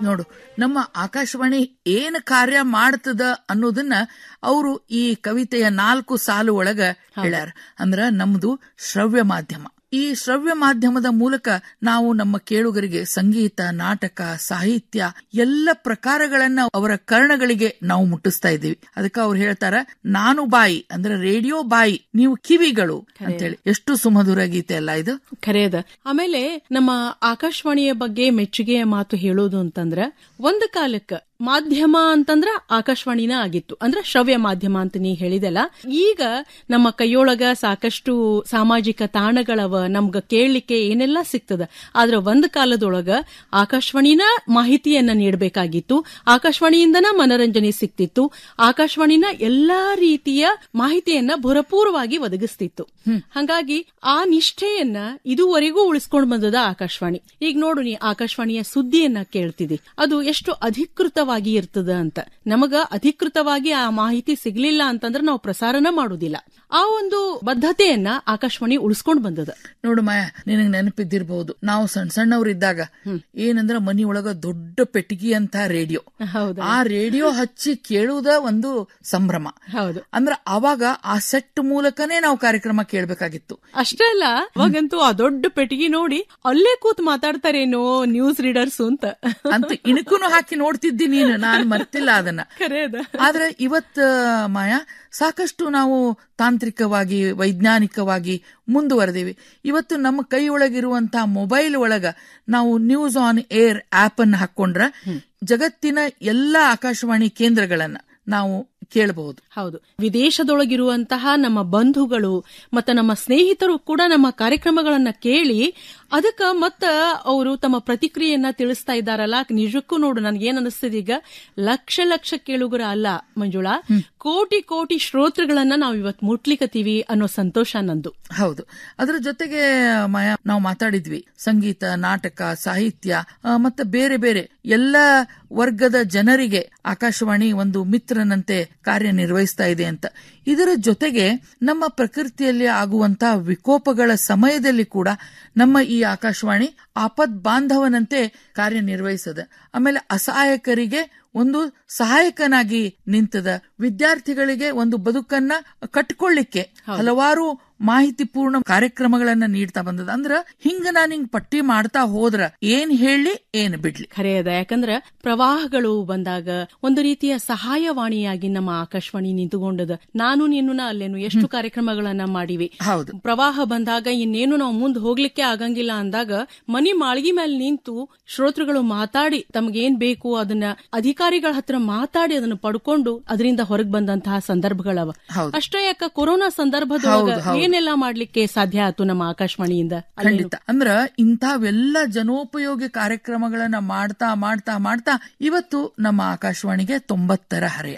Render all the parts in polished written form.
ನೋಡು, ನಮ್ಮ ಆಕಾಶವಾಣಿ ಏನ್ ಕಾರ್ಯ ಮಾಡ್ತದ ಅನ್ನೋದನ್ನ ಅವರು ಈ ಕವಿತೆಯ 4 ಸಾಲು ಒಳಗ ಹೇಳ್ಯಾರ. ಅಂದ್ರ ನಮ್ದು ಶ್ರವ್ಯ ಮಾಧ್ಯಮ. ಈ ಶ್ರವ್ಯ ಮಾಧ್ಯಮದ ಮೂಲಕ ನಾವು ನಮ್ಮ ಕೇಳುಗರಿಗೆ ಸಂಗೀತ, ನಾಟಕ, ಸಾಹಿತ್ಯ ಎಲ್ಲ ಪ್ರಕಾರಗಳನ್ನ ಅವರ ಕರ್ಣಗಳಿಗೆ ನಾವು ಮುಟ್ಟಿಸ್ತಾ ಇದ್ದೀವಿ. ಅದಕ್ಕೆ ಅವ್ರು ಹೇಳ್ತಾರ, ನಾನು ಬಾಯಿ ಅಂದ್ರೆ ರೇಡಿಯೋ ಬಾಯಿ, ನೀವು ಕಿವಿಗಳು ಅಂತೇಳಿ. ಎಷ್ಟು ಸುಮಧುರ ಗೀತೆ ಅಲ್ಲ ಇದು? ಖರೇದ. ಆಮೇಲೆ ನಮ್ಮ ಆಕಾಶವಾಣಿಯ ಬಗ್ಗೆ ಮೆಚ್ಚುಗೆಯ ಮಾತು ಹೇಳೋದು ಅಂತಂದ್ರ, ಒಂದು ಕಾಲಕ್ಕ ಮಾಧ್ಯಮ ಅಂತಂದ್ರ ಆಕಾಶವಾಣಿನ ಆಗಿತ್ತು, ಅಂದ್ರ ಶ್ರವ್ಯ ಮಾಧ್ಯಮ ಅಂತ ನೀ ಹೇಳಿದೆಲ್ಲ. ಈಗ ನಮ್ಮ ಕೈಯೊಳಗ ಸಾಕಷ್ಟು ಸಾಮಾಜಿಕ ತಾಣಗಳವ, ನಮ್ಗ ಕೇಳಲಿಕ್ಕೆ ಏನೆಲ್ಲಾ ಸಿಗ್ತದ. ಆದ್ರ ಒಂದ್ ಕಾಲದೊಳಗ ಆಕಾಶವಾಣಿನ ಮಾಹಿತಿಯನ್ನ ನೀಡಬೇಕಾಗಿತ್ತು, ಆಕಾಶವಾಣಿಯಿಂದನ ಮನರಂಜನೆ ಸಿಕ್ತಿತ್ತು, ಆಕಾಶವಾಣಿನ ಎಲ್ಲಾ ರೀತಿಯ ಮಾಹಿತಿಯನ್ನ ಭರಪೂರವಾಗಿ ಒದಗಿಸ್ತಿತ್ತು. ಹಂಗಾಗಿ ಆ ನಿಷ್ಠೆಯನ್ನ ಇದುವರೆಗೂ ಉಳಿಸ್ಕೊಂಡ್ ಬಂದದ ಆಕಾಶವಾಣಿ. ಈಗ ನೋಡು, ನೀ ಆಕಾಶವಾಣಿಯ ಸುದ್ದಿಯನ್ನ ಕೇಳ್ತಿದಿ, ಅದು ಎಷ್ಟು ಅಧಿಕೃತ ಇರ್ತದ ಅಂತ. ನಮಗ ಅಧಿಕೃತವಾಗಿ ಆ ಮಾಹಿತಿ ಸಿಗ್ಲಿಲ್ಲ ಅಂತಂದ್ರೆ ನಾವು ಪ್ರಸಾರನ ಮಾಡುದಿಲ್ಲ. ಆ ಒಂದು ಬದ್ಧತೆಯನ್ನ ಆಕಾಶವಾಣಿ ಉಳಿಸ್ಕೊಂಡ್ ಬಂದದ. ನೋಡು ಮಾಯಾ, ನಿನಗ್ ನೆನಪಿದ್ದಿರಬಹುದು, ನಾವು ಸಣ್ಣವ್ರಿದ್ದಾಗ ಏನಂದ್ರ ಮನಿಯೊಳಗ ದೊಡ್ಡ ಪೆಟ್ಟಿಗೆ ಅಂತ ರೇಡಿಯೋ, ಆ ರೇಡಿಯೋ ಹಚ್ಚಿ ಕೇಳುವುದ ಒಂದು ಸಂಭ್ರಮ. ಹೌದು. ಅಂದ್ರ ಅವಾಗ ಆ ಸೆಟ್ ಮೂಲಕನೇ ನಾವು ಕಾರ್ಯಕ್ರಮ ಕೇಳ್ಬೇಕಾಗಿತ್ತು. ಅಷ್ಟೇ ಅಲ್ಲ, ಅವಾಗಂತೂ ಆ ದೊಡ್ಡ ಪೆಟ್ಟಿಗೆ ನೋಡಿ ಅಲ್ಲೇ ಕೂತ್ ಮಾತಾಡ್ತಾರೇನೋ ನ್ಯೂಸ್ ರೀಡರ್ಸ್ ಅಂತ ಇಣಕೂನು ಹಾಕಿ ನೋಡ್ತಿದ್ದೀನಿ ನೀನು, ನಾನು ಮರ್ತಿಲ್ಲ ಅದನ್ನ. ಆದ್ರೆ ಇವತ್ ಮಾಯಾ ಸಾಕಷ್ಟು ನಾವು ತಾಂತ್ರಿಕವಾಗಿ, ವೈಜ್ಞಾನಿಕವಾಗಿ ಮುಂದುವರೆದೇವಿ. ಇವತ್ತು ನಮ್ಮ ಕೈ ಒಳಗಿರುವಂತಹ ಮೊಬೈಲ್ ಒಳಗ ನಾವು ನ್ಯೂಸ್ ಆನ್ ಏರ್ ಆಪ್ ಅನ್ನು ಹಾಕೊಂಡ್ರ ಜಗತ್ತಿನ ಎಲ್ಲಾ ಆಕಾಶವಾಣಿ ಕೇಂದ್ರಗಳನ್ನ ನಾವು ಕೇಳಬಹುದು. ಹೌದು. ವಿದೇಶದೊಳಗಿರುವಂತಹ ನಮ್ಮ ಬಂಧುಗಳು ಮತ್ತು ನಮ್ಮ ಸ್ನೇಹಿತರು ಕೂಡ ನಮ್ಮ ಕಾರ್ಯಕ್ರಮಗಳನ್ನ ಕೇಳಿ ಅದಕ್ಕ ಮತ್ತ ಅವರು ತಮ್ಮ ಪ್ರತಿಕ್ರಿಯೆಯನ್ನ ತಿಳಿಸ್ತಾ ಇದ್ದಾರಲ್ಲ. ನಿಜಕ್ಕೂ ನೋಡು, ನನ್ಗೇನ್ ಅನಿಸ್ತದೆ, ಈಗ ಲಕ್ಷ ಲಕ್ಷ ಕೇಳುಗರ ಅಲ್ಲ ಮಂಜುಳಾ, ಕೋಟಿ ಕೋಟಿ ಶ್ರೋತೃಗಳನ್ನ ನಾವು ಇವತ್ ಮುಟ್ಲಿಕತ್ತೀವಿ ಅನ್ನೋ ಸಂತೋಷ ನಂದು. ಹೌದು. ಅದ್ರ ಜೊತೆಗೆ ಮಾಯಾ, ನಾವು ಮಾತಾಡಿದ್ವಿ ಸಂಗೀತ, ನಾಟಕ, ಸಾಹಿತ್ಯ ಮತ್ತೆ ಬೇರೆ ಬೇರೆ ಎಲ್ಲ ವರ್ಗದ ಜನರಿಗೆ ಆಕಾಶವಾಣಿ ಒಂದು ಮಿತ್ರನಂತೆ ಕಾರ್ಯನಿರ್ವಹಿಸ್ತಾ ಇದೆ ಅಂತ. ಇದರ ಜೊತೆಗೆ ನಮ್ಮ ಪ್ರಕೃತಿಯಲ್ಲಿ ಆಗುವಂತಹ ವಿಕೋಪಗಳ ಸಮಯದಲ್ಲಿ ಕೂಡ ನಮ್ಮ ಈ ಆಕಾಶವಾಣಿ ಆಪದ್ ಬಾಂಧವನಂತೆ ಕಾರ್ಯನಿರ್ವಹಿಸದ. ಆಮೇಲೆ ಅಸಹಾಯಕರಿಗೆ ಒಂದು ಸಹಾಯಕನಾಗಿ ನಿಂತದ. ವಿದ್ಯಾರ್ಥಿಗಳಿಗೆ ಒಂದು ಬದುಕನ್ನ ಕಟ್ಕೊಳ್ಳಿಕ್ಕೆ ಹಲವಾರು ಮಾಹಿತಿ ಪೂರ್ಣ ಕಾರ್ಯಕ್ರಮಗಳನ್ನ ನೀಡ್ತಾ ಬಂದದ. ಅಂದ್ರ ಹಿಂಗ ನಾನು ಹಿಂಗ್ ಪಟ್ಟಿ ಮಾಡ್ತಾ ಹೋದ್ರ ಏನ್ ಹೇಳಿ ಏನ್ ಬಿಡ್ಲಿ. ಖರೆ ಅದ. ಯಾಕಂದ್ರ ಪ್ರವಾಹಗಳು ಬಂದಾಗ ಒಂದು ರೀತಿಯ ಸಹಾಯವಾಣಿಯಾಗಿ ನಮ್ಮ ಆಕಾಶವಾಣಿ ನಿಂತುಕೊಂಡದ. ನಾನು ನೀನು ಅಲ್ಲೇನು ಎಷ್ಟು ಕಾರ್ಯಕ್ರಮಗಳನ್ನ ಮಾಡಿವಿ. ಪ್ರವಾಹ ಬಂದಾಗ ಇನ್ನೇನು ನಾವು ಮುಂದೆ ಹೋಗ್ಲಿಕ್ಕೆ ಆಗಂಗಿಲ್ಲ ಅಂದಾಗ ಮನಿ ಮಾಳ್ಗಿ ಮೇಲೆ ನಿಂತು ಶ್ರೋತೃಗಳು ಮಾತಾಡಿ ತಮ್ಗೇನ್ ಬೇಕು ಅದನ್ನ ಅಧಿಕಾರಿಗಳ ಹತ್ರ ಮಾತಾಡಿ ಅದನ್ನ ಪಡ್ಕೊಂಡು ಅದರಿಂದ ಹೊರಗೆ ಬಂದಂತಹ ಸಂದರ್ಭಗಳವ. ಅಷ್ಟೇ ಯಾಕ ಕೊರೋನಾ ಸಂದರ್ಭದೊಳಗ ಏನೆಲ್ಲ ಮಾಡ್ಲಿಕ್ಕೆ ಸಾಧ್ಯ ಆಯ್ತು ನಮ್ಮ ಆಕಾಶವಾಣಿಯಿಂದ. ಖಂಡಿತ. ಅಂದ್ರ ಇಂಥವೆಲ್ಲ ಜನೋಪಯೋಗಿ ಕಾರ್ಯಕ್ರಮಗಳನ್ನ ಮಾಡ್ತಾ ಮಾಡ್ತಾ ಮಾಡ್ತಾ ಇವತ್ತು ನಮ್ಮ ಆಕಾಶವಾಣಿಗೆ 90ರ ಹರೆಯ.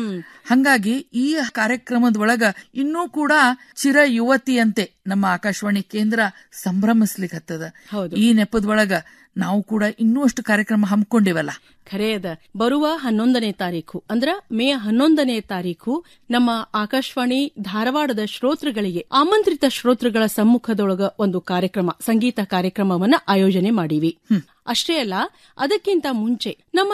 ಹಂಗಾಗಿ ಈ ಕಾರ್ಯಕ್ರಮದೊಳಗ ಇನ್ನೂ ಕೂಡ ಚಿರ ಯುವತಿಯಂತೆ ನಮ್ಮ ಆಕಾಶವಾಣಿ ಕೇಂದ್ರ ಸಂಭ್ರಮಿಸ್ಲಿಕ್ಕತ್ತದ. ಈ ನೆಪದೊಳಗ ನಾವು ಕೂಡ ಇನ್ನೂ ಅಷ್ಟು ಕಾರ್ಯಕ್ರಮ ಹಮ್ಮಿಕೊಂಡಿವಲ್ಲ. ಖರೆ ಅದ. ಬರುವ 11ನೇ ತಾರೀಖು ಅಂದ್ರ ಮೇ 11ನೇ ತಾರೀಖು ನಮ್ಮ ಆಕಾಶವಾಣಿ ಧಾರವಾಡದ ಶ್ರೋತೃಗಳಿಗೆ, ಆಮಂತ್ರಿತ ಶ್ರೋತೃಗಳ ಸಮ್ಮುಖದೊಳಗ ಒಂದು ಕಾರ್ಯಕ್ರಮ, ಸಂಗೀತ ಕಾರ್ಯಕ್ರಮವನ್ನ ಆಯೋಜನೆ ಮಾಡೀವಿ. ಅಷ್ಟೇ ಅಲ್ಲ, ಅದಕ್ಕಿಂತ ಮುಂಚೆ ನಮ್ಮ